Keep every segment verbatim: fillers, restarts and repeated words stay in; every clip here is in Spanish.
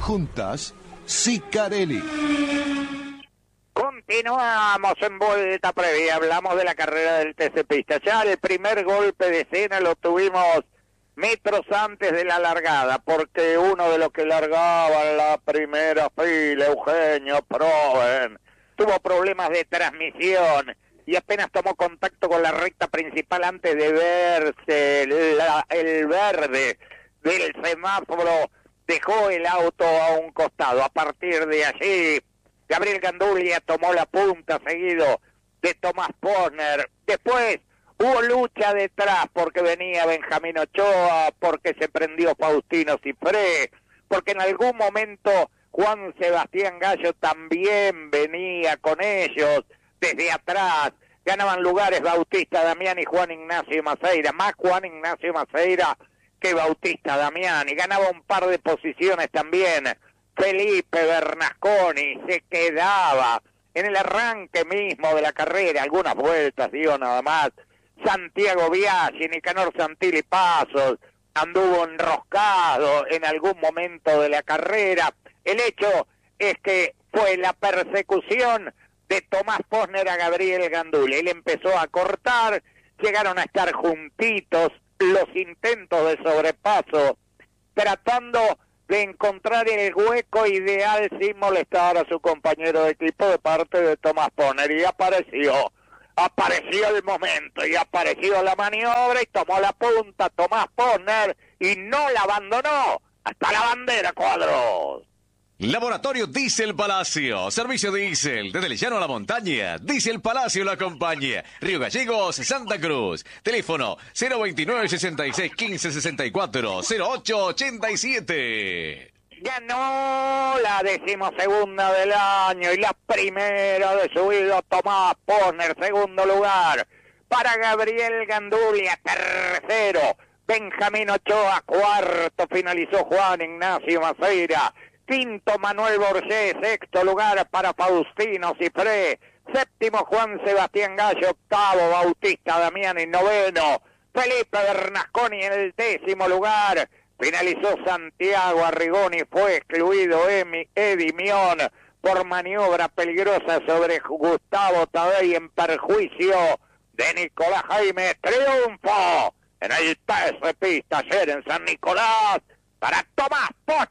Juntas, Sicarelli. Continuamos en vuelta previa, hablamos de la carrera del T C Pista. Ya el primer golpe de escena lo tuvimos metros antes de la largada, porque uno de los que largaba en la primera fila, Eugenio Proven, tuvo problemas de transmisión y apenas tomó contacto con la recta principal antes de verse la, el verde del semáforo, dejó el auto a un costado. A partir de allí, Gabriel Gandulia tomó la punta, seguido de Tomás Posner. Después hubo lucha detrás porque venía Benjamín Ochoa, porque se prendió Faustino Cifré, porque en algún momento Juan Sebastián Gallo también venía con ellos desde atrás. Ganaban lugares Bautista Damián y Juan Ignacio Maceira, más Juan Ignacio Maceira que Bautista Damián, y ganaba un par de posiciones también Felipe Bernasconi. Se quedaba en el arranque mismo de la carrera, algunas vueltas dio nada más, Santiago Biaggi, Nicanor Santilli Pasos, anduvo enroscado en algún momento de la carrera. El hecho es que fue la persecución de Tomás Posner a Gabriel Gandulia. Él empezó a cortar, llegaron a estar juntitos los intentos de sobrepaso, tratando de encontrar el hueco ideal sin molestar a su compañero de equipo de parte de Tomás Posner. Y apareció, apareció el momento, y apareció la maniobra, y tomó la punta Tomás Posner, y no la abandonó hasta la bandera, Cuadros. Laboratorio Diesel Palacio, servicio diésel, desde el llano a la montaña. Diesel Palacio lo acompaña. Río Gallegos, Santa Cruz. Teléfono cero veintinueve, sesenta y seis, quince, sesenta y cuatro, cero ocho ochenta y siete. Ganó la decimosegunda del año y la primera de su vida Tomás Posner, segundo lugar. Para Gabriel Gandulia, tercero. Benjamín Ochoa, cuarto. Finalizó Juan Ignacio Maceira. Quinto, Manuel Borges, sexto lugar para Faustino Cifré, séptimo, Juan Sebastián Gallo, octavo, Bautista Damián y noveno, Felipe Bernasconi en el décimo lugar, finalizó Santiago Arrigoni, fue excluido Eddie Mion por maniobra peligrosa sobre Gustavo Tadei en perjuicio de Nicolás Jaime. Triunfo en el T C Pista ayer en San Nicolás para Tomás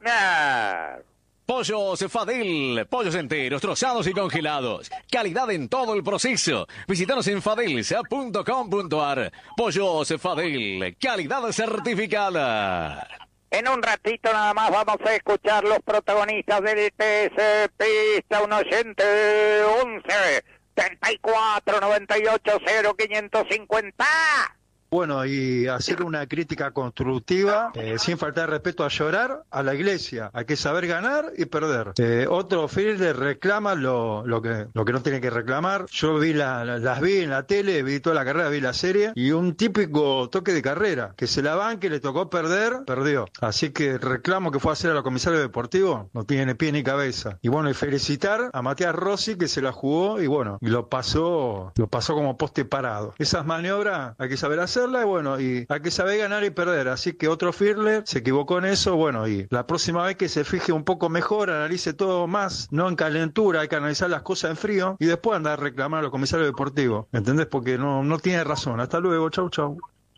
Posner. Pollos Fadel, pollos enteros, trozados y congelados. Calidad en todo el proceso. Visítanos en fadelsa punto com punto ar. Pollos Fadel, calidad certificada. En un ratito nada más vamos a escuchar los protagonistas del T C Pista. Un oyente once, treinta y cuatro, noventa y ocho, cero, quinientos cincuenta. Bueno, y hacer una crítica constructiva, eh, sin faltar respeto a llorar, a la iglesia. Hay que saber ganar y perder. Eh, otro fielder reclama lo, lo, que, lo que no tiene que reclamar. Yo vi la, la, las vi en la tele, vi toda la carrera, vi la serie, y un típico toque de carrera. Que se la banque, le tocó perder, perdió. Así que el reclamo que fue a hacer a los comisarios deportivos no tiene pie ni cabeza. Y bueno, y felicitar a Matías Rossi, que se la jugó y bueno, y lo pasó, lo pasó como poste parado. Esas maniobras hay que saber hacer. Y bueno, y hay que saber ganar y perder, así que otro Firler se equivocó en eso. Bueno, y la próxima vez que se fije un poco mejor, analice todo más, no en calentura, hay que analizar las cosas en frío y después andar a reclamar a los comisarios deportivos, ¿entendés? Porque no, no tiene razón. Hasta luego, chau chau.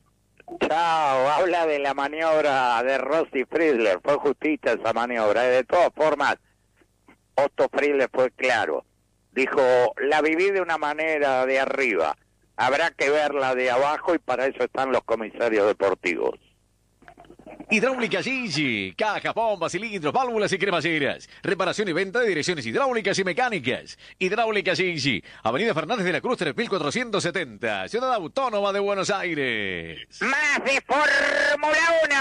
Chao, habla de la maniobra de Rossi Friedler, fue justita esa maniobra, de todas formas Otto Friedler fue claro, dijo, la viví de una manera de arriba. Habrá que verla de abajo y para eso están los comisarios deportivos. Hidráulica Gigi, cajas, bombas, cilindros, válvulas y cremalleras. Reparación y venta de direcciones hidráulicas y mecánicas. Hidráulica Gigi, Avenida Fernández de la Cruz tres mil cuatrocientos setenta, Ciudad Autónoma de Buenos Aires. ¡Más de Fórmula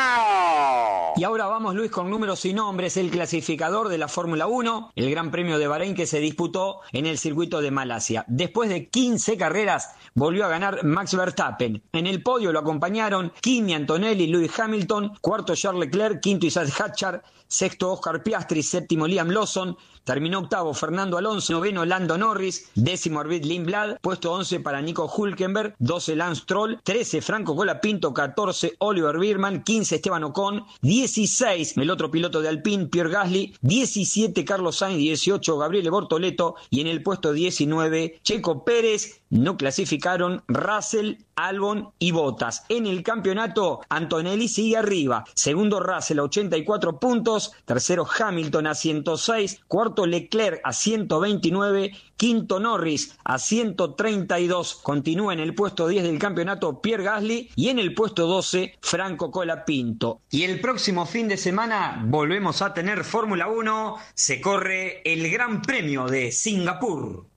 uno! Y ahora vamos, Luis, con números y nombres. El clasificador de la Fórmula uno, el Gran Premio de Bahrein que se disputó en el circuito de Malasia. Después de quince carreras, volvió a ganar Max Verstappen. En el podio lo acompañaron Kimi Antonelli, Lewis Hamilton cuarto Charles Leclerc, quinto Isaac Hatchard, sexto Oscar Piastri, séptimo Liam Lawson, terminó octavo Fernando Alonso, noveno Lando Norris, décimo Arvid Lindblad, puesto once para Nico Hülkenberg, doce Lance Stroll, trece Franco Colapinto, catorce Oliver Biermann, quince Esteban Ocon, dieciséis el otro piloto de Alpine Pierre Gasly, diecisiete Carlos Sainz, dieciocho Gabriele Bortoleto y en el puesto diecinueve Checo Pérez. No clasificaron Russell, Albon y Bottas. En el campeonato, Antonelli sigue arriba. Segundo Russell a ochenta y cuatro puntos. Tercero Hamilton a ciento seis. Cuarto Leclerc a ciento veintinueve. Quinto Norris a ciento treinta y dos. Continúa en el puesto diez del campeonato Pierre Gasly. Y en el puesto doce Franco Colapinto. Y el próximo fin de semana volvemos a tener Fórmula uno. Se corre el Gran Premio de Singapur.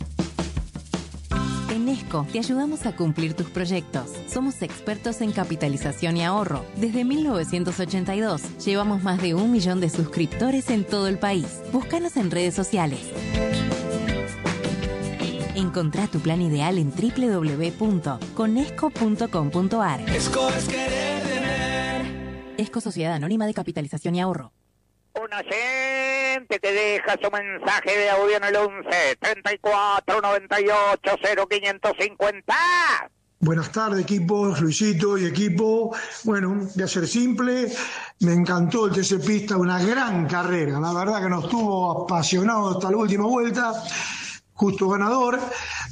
En Esco te ayudamos a cumplir tus proyectos. Somos expertos en capitalización y ahorro. Desde mil novecientos ochenta y dos llevamos más de un millón de suscriptores en todo el país. Búscanos en redes sociales. Encontrá tu plan ideal en doble u doble u doble u punto conesco punto com punto a r. Esco es querer tener. Esco Sociedad Anónima de Capitalización y Ahorro. Un oyente que deja su mensaje de audio en el once treinta y cuatro noventa y ocho cero quinientos cincuenta. Buenas tardes, equipo, Luisito y equipo. Bueno, voy a ser simple. Me encantó el T C Pista, una gran carrera. La verdad que nos tuvo apasionados hasta la última vuelta. Justo ganador.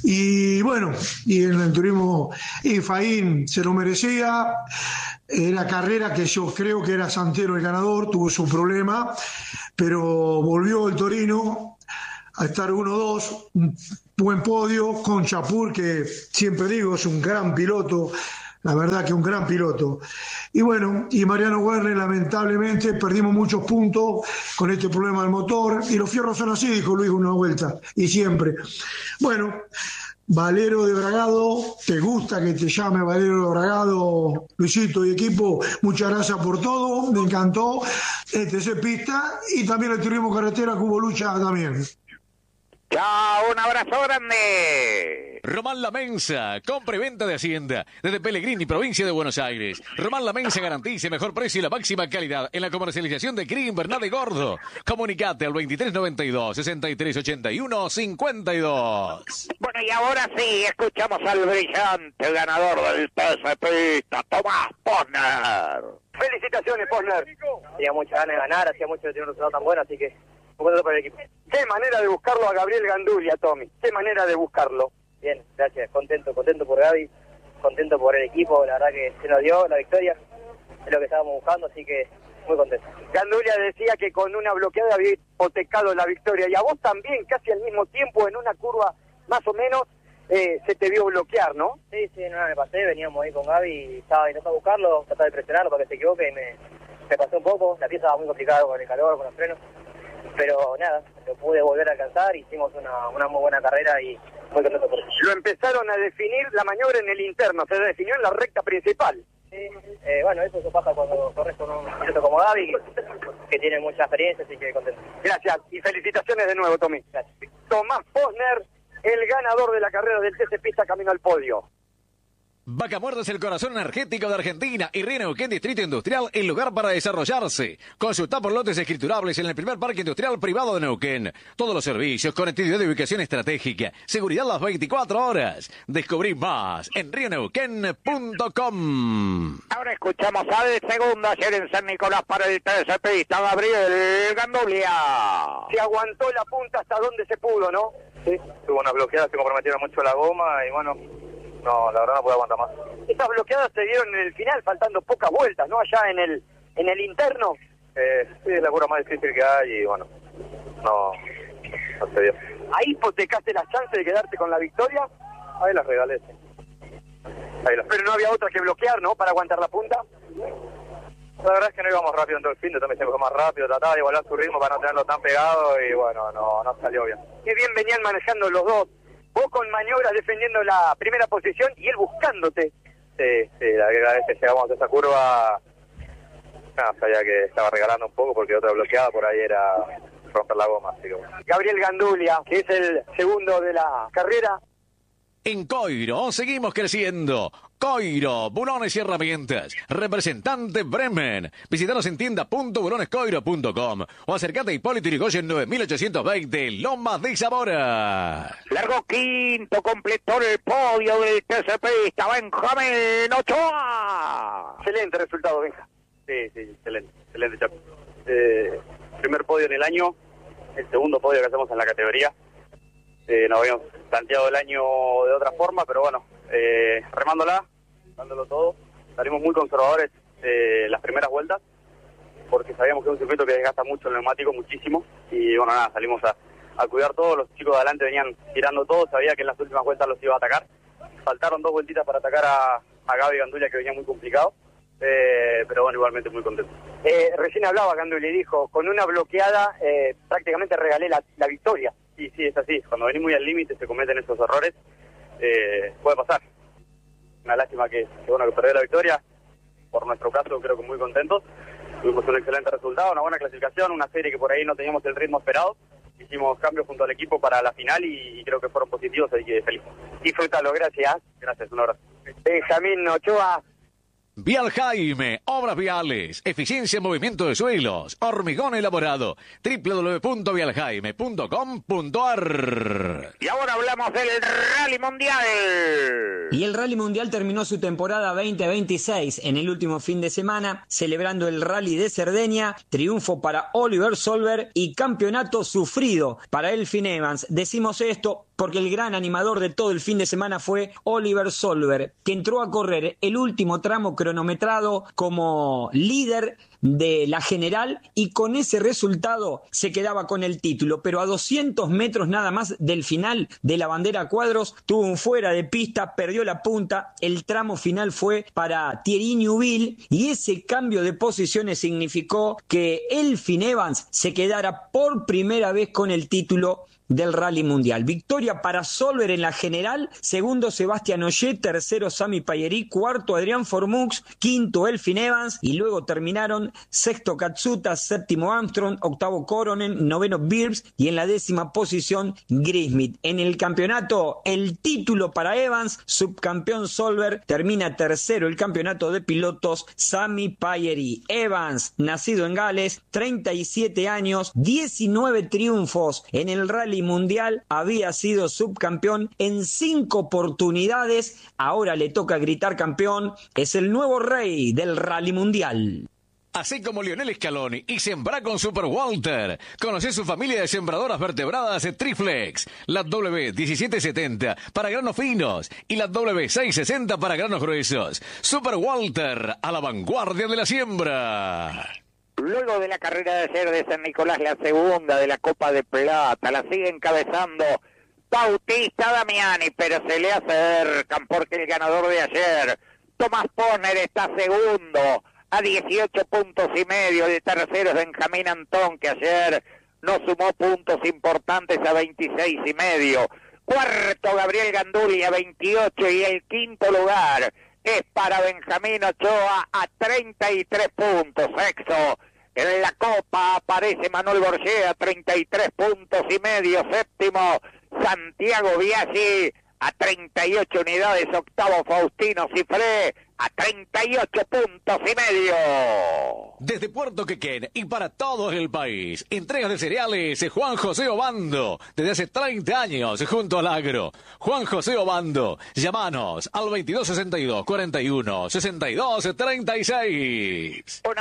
Y bueno, y en el turismo, y Faín se lo merecía. Era carrera que yo creo que era Santero el ganador, tuvo su problema, pero volvió el Torino a estar uno dos, un buen podio con Chapur, que siempre digo es un gran piloto, la verdad que un gran piloto. Y bueno, y Mariano Werner, lamentablemente perdimos muchos puntos con este problema del motor, y los fierros son así, dijo Luis una vuelta, y siempre. Bueno, Valero de Bragado, ¿te gusta que te llame Valero de Bragado, Luisito y equipo? Muchas gracias por todo, me encantó este C Pista y también el turismo carretera que hubo lucha también. Chao, un abrazo grande. Román La Mensa, compra y venta de Hacienda, desde Pellegrini, provincia de Buenos Aires. Román La Mensa garantiza mejor precio y la máxima calidad en la comercialización de cría invernal y gordo. Comunicate al veintitrés noventa y dos, sesenta y tres ochenta y uno, cincuenta y dos. Bueno, y ahora sí, escuchamos al brillante ganador del T C Pista, Tomás Posner. Felicitaciones, Posner. Tenía muchas ganas de ganar, hacía mucho que tenía un resultado tan bueno, así que un contento para el equipo. Qué manera de buscarlo a Gabriel Gandulia, Tommy. Qué manera de buscarlo. Bien, gracias. Contento, contento por Gaby, contento por el equipo. La verdad que se nos dio la victoria. Es lo que estábamos buscando, así que muy contento. Gandulia decía que con una bloqueada había hipotecado la victoria. Y a vos también, casi al mismo tiempo, en una curva más o menos, eh, se te vio bloquear, ¿no? Sí, sí, no, me pasé. Veníamos ahí con Gaby y estaba intentando buscarlo, trataba de presionarlo para que se equivoque y me, me pasé un poco. La pieza estaba muy complicada con el calor, con los frenos. Pero nada, lo pude volver a alcanzar, hicimos una, una muy buena carrera y muy contento por eso. Lo empezaron a definir la maniobra en el interno, se definió en la recta principal. Sí, eh, bueno, eso se pasa cuando corres con un piloto como Gaby, que, que tiene mucha experiencia, así que contento. Gracias y felicitaciones de nuevo, Tommy. Gracias. Tomás Posner, el ganador de la carrera del T C Pista camino al podio. Vaca Muerta es el corazón energético de Argentina y Río Neuquén Distrito Industrial, el lugar para desarrollarse. Consulta por lotes escriturables en el primer parque industrial privado de Neuquén. Todos los servicios, conectividad de ubicación estratégica, seguridad las veinticuatro horas. Descubrí más en río neuquén punto com. Ahora escuchamos al segundo ayer en San Nicolás para el T C Pista, Gabriel Gandulia. Se aguantó la punta hasta donde se pudo, ¿no? Sí, tuvo unas bloqueadas que comprometieron mucho la goma y bueno... No, la verdad no puedo aguantar más. Estas bloqueadas se dieron en el final, faltando pocas vueltas, ¿no? Allá en el en el interno. Eh, sí, es la curva más difícil que hay y bueno, no, no se dio. ¿Ahí hipotecaste las chances de quedarte con la victoria? Ahí las regalé, sí. Ahí las... Pero no había otra que bloquear, ¿no? Para aguantar la punta. La verdad es que no íbamos rápido en todo el fin, entonces siempre fue más rápido, trataba de igualar su ritmo para no tenerlo tan pegado y bueno, no, no salió bien. Qué bien venían manejando los dos. Vos con maniobras defendiendo la primera posición y él buscándote. Sí, sí, la que cada vez que llegamos a esa curva, no, sabía que estaba regalando un poco porque otra bloqueada por ahí era romper la goma. Así que bueno. Gabriel Gandulia, que es el segundo de la carrera. En Coiro seguimos creciendo. Coiro, bulones y herramientas. Representante Bremen. Visítanos en tienda punto bulones coiro punto com o acercate a Hipólito Yrigoyen nueve mil ochocientos veinte, Lomas de Zamora. Largo quinto, completó el podio del T C P, está Benjamín Ochoa. Excelente resultado, Benja. Sí, sí, excelente, excelente, Chaco. Eh, primer podio en el año, el segundo podio que hacemos en la categoría. Eh, nos habíamos planteado el año de otra forma, pero bueno, eh, remándola, dándolo todo. Salimos muy conservadores eh, las primeras vueltas, porque sabíamos que es un circuito que desgasta mucho el neumático, muchísimo. Y bueno, nada, salimos a, a cuidar todo. Los chicos de adelante venían tirando todo, sabía que en las últimas vueltas los iba a atacar. Faltaron dos vueltitas para atacar a, a Gaby Gandulia, que venía muy complicado. Eh, pero bueno, igualmente muy contento. Eh, recién hablaba Gandulia y dijo, con una bloqueada eh, prácticamente regalé la, la victoria. Sí, sí, es así. Cuando venís muy al límite se cometen esos errores. Eh, puede pasar. Una lástima que, que bueno que perdió la victoria. Por nuestro caso creo que muy contentos. Tuvimos un excelente resultado, una buena clasificación, una serie que por ahí no teníamos el ritmo esperado. Hicimos cambios junto al equipo para la final y, y creo que fueron positivos, así que feliz. Disfrútalo, gracias. Gracias, un abrazo. Benjamín Ochoa. Vial Jaime, obras viales, eficiencia en movimiento de suelos, hormigón elaborado, doble u doble u doble u punto vial jaime punto com punto a r. Y ahora hablamos del Rally Mundial. Y el Rally Mundial terminó su temporada veinte veintiséis en el último fin de semana, celebrando el Rally de Cerdeña, triunfo para Oliver Solberg y campeonato sufrido para Elfyn Evans. Decimos esto porque el gran animador de todo el fin de semana fue Oliver Solberg, que entró a correr el último tramo cronometrado como líder de la general y con ese resultado se quedaba con el título, pero a doscientos metros nada más del final de la bandera a cuadros tuvo un fuera de pista, perdió la punta, el tramo final fue para Thierry Neuville y ese cambio de posiciones significó que Elfyn Evans se quedara por primera vez con el título del Rally Mundial. Victoria para Solberg en la general, segundo Sebastián Ogier, tercero Sami Payeri, cuarto Adrián Formux, quinto Elfyn Evans y luego terminaron sexto Katsuta, séptimo Armstrong, octavo Coronen, noveno Birbs y en la décima posición Grismith. En el campeonato el título para Evans, subcampeón Solberg, termina tercero el campeonato de pilotos Sami Payeri. Evans, nacido en Gales, treinta y siete años, diecinueve triunfos en el Rally Mundial, había sido subcampeón en cinco oportunidades, ahora le toca gritar campeón, es el nuevo rey del Rally Mundial. Así como Lionel Scaloni y sembra con Super Walter. Conoce su familia de sembradoras vertebradas de Triflex, la W diecisiete setenta para granos finos y la W seiscientos sesenta para granos gruesos. Super Walter, a la vanguardia de la siembra. Luego de la carrera de ayer de San Nicolás, la segunda de la Copa de Plata, la sigue encabezando Bautista Damiani, pero se le acercan porque el ganador de ayer, Tomás Poner, está segundo a dieciocho puntos y medio. El tercero es Benjamín Antón, que ayer no sumó puntos importantes, a veintiséis y medio. Cuarto, Gabriel Gandulia, veintiocho, y el quinto lugar es para Benjamín Ochoa a treinta y tres puntos. Sexto, en la Copa aparece Manuel Borgé a treinta y tres puntos y medio. Séptimo, Santiago Biaggi a treinta y ocho unidades. Octavo, Faustino Cifré a treinta y ocho puntos y medio. Desde Puerto Quequén y para todo el país, entregas de cereales Juan José Obando, desde hace treinta años junto al agro. Juan José Obando, llámanos al veintidós sesenta y dos cuarenta y uno sesenta y dos treinta y seis. Una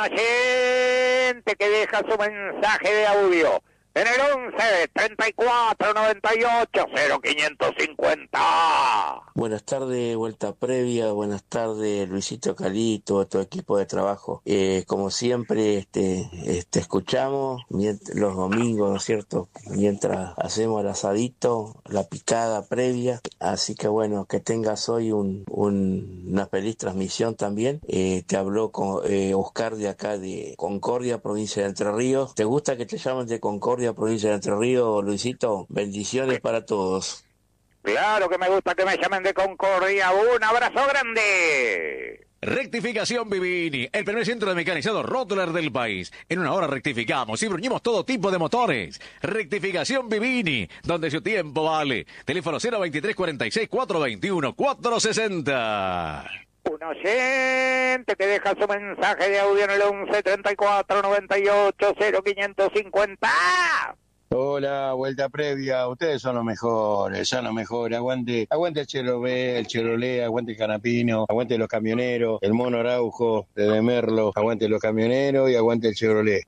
gente que deja su mensaje de audio en el once treinta y cuatro noventa y ocho cero quinientos cincuenta. Buenas tardes, vuelta previa. Buenas tardes, Luisito, Cali, todo tu equipo de trabajo. Eh, como siempre, este, este escuchamos los domingos, ¿no es cierto? Mientras hacemos el asadito, la picada previa. Así que bueno, que tengas hoy un, un, una feliz transmisión también. Eh, te habló con, eh, Oscar de acá de Concordia, provincia de Entre Ríos. ¿Te gusta que te llamen de Concordia, provincia de Entre Ríos, Luisito? Bendiciones para todos. Claro que me gusta que me llamen de Concordia. Un abrazo grande. Rectificación Vivini, el primer centro de mecanizado Rottler del país. En una hora rectificamos y bruñimos todo tipo de motores. Rectificación Vivini, donde su tiempo vale. Teléfono cero veintitrés cuarenta y seis, cuatrocientos veintiuno, cuatrocientos sesenta. Un oyente que deja su mensaje de audio en el once treinta y cuatro noventa y ocho cero quinientos cincuenta. Hola, vuelta previa, ustedes son los mejores, son los mejores, aguante, aguante el Cherolé, el Cherolé, aguante el Canapino, aguante los camioneros, el Mono Araujo de Merlo, aguante los camioneros y aguante el Cherolé.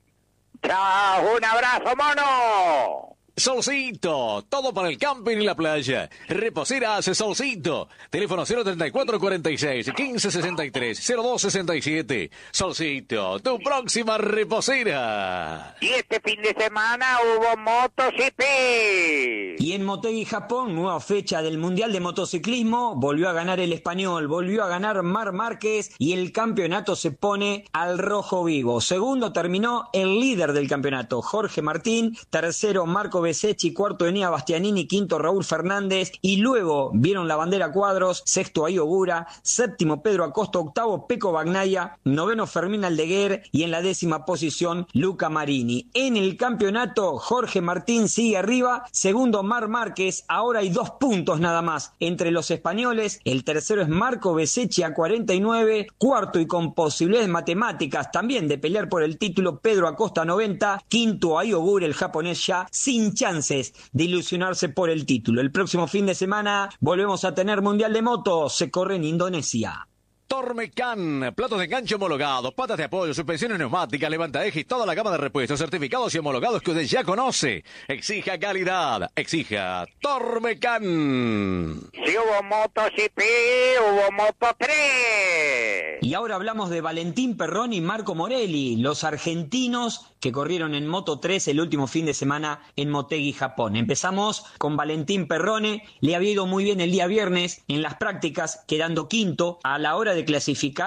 Chao, un abrazo, mono. Solcito, todo para el camping y la playa. Reposeras Solcito. Teléfono cero treinta y cuatro cuarenta y seis, quince sesenta y tres, cero dos sesenta y siete. Solcito, tu próxima reposera. Y este fin de semana hubo MotoGP. Y en Motegi Japón, nueva fecha del Mundial de Motociclismo, volvió a ganar el español, volvió a ganar Marc Márquez y el campeonato se pone al rojo vivo. Segundo terminó el líder del campeonato, Jorge Martín. Tercero, Marco Besecchi, cuarto Enea Bastianini, quinto Raúl Fernández y luego vieron la bandera cuadros, sexto Ayo Ogura, séptimo Pedro Acosta, octavo Pecco Bagnaia, noveno Fermín Aldeguer y en la décima posición Luca Marini. En el campeonato Jorge Martín sigue arriba, segundo Marc Márquez, ahora hay dos puntos nada más entre los españoles, el tercero es Marco Besecchi a cuarenta y nueve, cuarto y con posibilidades matemáticas también de pelear por el título Pedro Acosta noventa, quinto Ayo Ogura, el japonés ya sin chances de ilusionarse por el título. El próximo fin de semana volvemos a tener Mundial de Moto, se corre en Indonesia. Tormecan, platos de enganche homologados, patas de apoyo, suspensiones neumáticas, levantaejes y toda la gama de repuestos certificados y homologados que usted ya conoce. Exija calidad, exija Tormecan. Si hubo MotoGP, hubo Moto tres. Y ahora hablamos de Valentín Perroni y Marco Morelli, los argentinos que corrieron en Moto tres el último fin de semana en Motegi, Japón. Empezamos con Valentín Perroni, le había ido muy bien el día viernes en las prácticas, quedando quinto a la hora de clasificar.